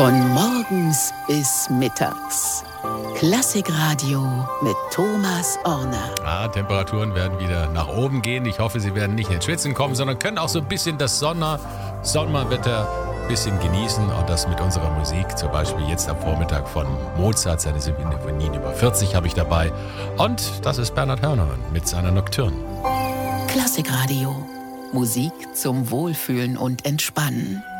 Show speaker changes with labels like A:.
A: Von morgens bis mittags. Klassikradio mit Thomas Orner.
B: Temperaturen werden wieder nach oben gehen. Ich hoffe, Sie werden nicht ins Schwitzen kommen, sondern können auch so ein bisschen das Sommerwetter ein bisschen genießen. Und das mit unserer Musik. Zum Beispiel jetzt am Vormittag von Mozart, seine Sinfonie Nummer 40 habe ich dabei. Und das ist Bernhard Hörner mit seiner Nocturne.
A: Klassikradio. Musik zum Wohlfühlen und Entspannen.